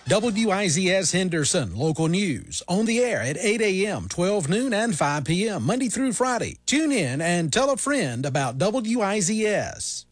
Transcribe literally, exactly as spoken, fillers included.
W I Z S Henderson Local News, on the air at eight a.m., twelve noon, and five p.m., Monday through Friday. Tune in and tell a friend about W I Z S.